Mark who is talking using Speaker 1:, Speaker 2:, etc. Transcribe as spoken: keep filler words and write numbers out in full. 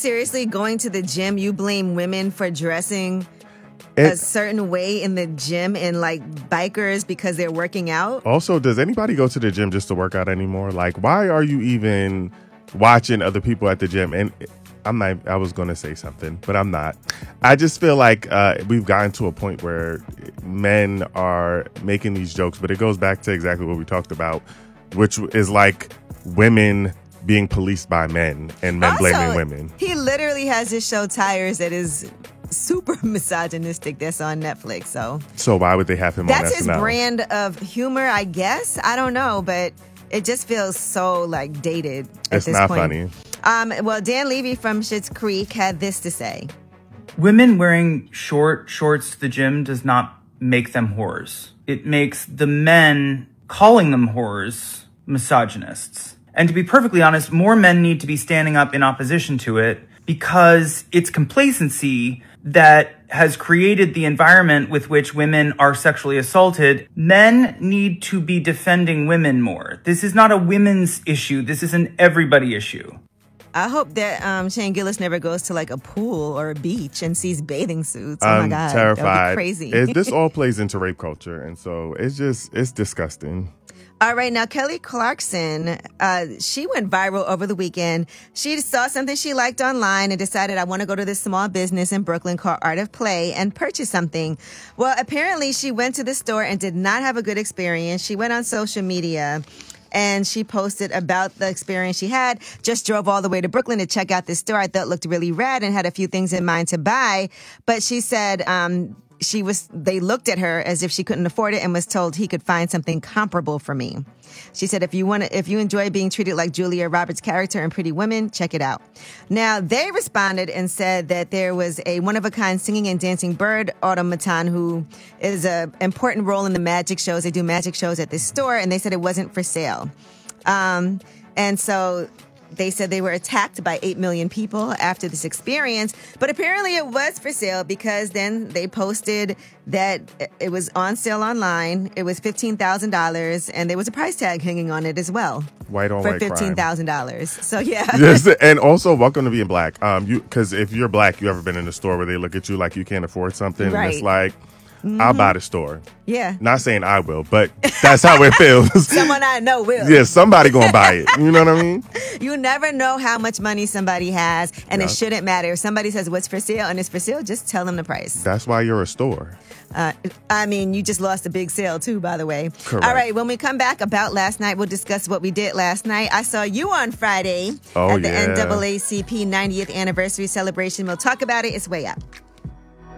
Speaker 1: seriously going to the gym, you blame women for dressing
Speaker 2: It,
Speaker 1: a certain way in the gym and like bikers because they're working out?
Speaker 2: Also, does anybody go to the gym just to work out anymore? Like, why are you even watching other people at the gym? And I'm not, I was going to say something, but I'm not. I just feel like uh, we've gotten to a point where men are making these jokes, but it goes back to exactly what we talked about, which is like women being policed by men and men
Speaker 1: Also,
Speaker 2: blaming women.
Speaker 1: He literally has his show Tires that is super misogynistic that's on Netflix. So
Speaker 2: So why would they have him
Speaker 1: that's
Speaker 2: on
Speaker 1: his
Speaker 2: S N L?
Speaker 1: brand of humor, I guess. I don't know, but it just feels so like dated at
Speaker 2: It's
Speaker 1: this
Speaker 2: not
Speaker 1: point.
Speaker 2: funny.
Speaker 1: Um, well, Dan Levy from Schitt's Creek had this to say.
Speaker 3: Women wearing short shorts to the gym does not make them whores. It makes the men calling them whores misogynists. And to be perfectly honest, more men need to be standing up in opposition to it because it's complacency that has created the environment with which women are sexually assaulted. Men need to be defending women more. This is not a women's issue. This is an everybody issue.
Speaker 1: I hope that um, Shane Gillis never goes to like a pool or a beach and sees bathing suits. Oh
Speaker 2: I'm
Speaker 1: my God.
Speaker 2: terrified.
Speaker 1: That would be crazy.
Speaker 2: It, this all plays into rape culture. And so it's just, it's disgusting.
Speaker 1: All right, now Kelly Clarkson, uh, she went viral over the weekend. She saw something she liked online and decided, I want to go to this small business in Brooklyn called Art of Play and purchase something. Well, apparently she went to the store and did not have a good experience. She went on social media and she posted about the experience she had. Just drove all the way to Brooklyn to check out this store I thought looked really rad and had a few things in mind to buy. But she said, um, She was, they looked at her as if she couldn't afford it and was told he could find something comparable for me. She said, if you want to, if you enjoy being treated like Julia Roberts' character in Pretty Women, check it out. Now, they responded and said that there was a one-of-a-kind singing and dancing bird automaton who is an important role in the magic shows. They do magic shows at this store, and they said it wasn't for sale. Um, and so they said they were attacked by eight million people after this experience, but apparently it was for sale because then they posted that it was on sale online. It was fifteen thousand dollars and there was a price tag hanging on it as well.
Speaker 2: White on
Speaker 1: for
Speaker 2: white
Speaker 1: fifteen thousand dollars. So yeah.
Speaker 2: Yes, and also welcome to being black. Um, you because if you're black, you ever been in a store where they look at you like you can't afford something?
Speaker 1: Right.
Speaker 2: And it's like,
Speaker 1: Mm-hmm.
Speaker 2: I'll buy the store.
Speaker 1: Yeah.
Speaker 2: Not saying I will, but that's how it feels.
Speaker 1: Someone I know will.
Speaker 2: Yeah, somebody gonna buy it. You know what I mean?
Speaker 1: You never know how much money somebody has, and
Speaker 2: Yeah.
Speaker 1: it shouldn't matter. If somebody says what's for sale and it's for sale, just tell them the price.
Speaker 2: That's why you're a store.
Speaker 1: Uh, I mean, you just lost a big sale too, by the way.
Speaker 2: Correct.
Speaker 1: All right, when we come back about last night, we'll discuss what we did last night. I saw you on Friday
Speaker 2: Oh,
Speaker 1: at the
Speaker 2: yeah.
Speaker 1: N double A C P ninetieth anniversary celebration. We'll talk about it. It's way up.